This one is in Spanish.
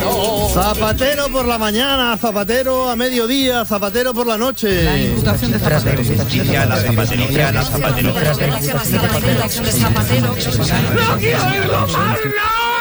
Zapatero por la mañana, zapatero a mediodía, zapatero por la noche. La imputación de Zapatero. ¡No quiero oírlo más, no!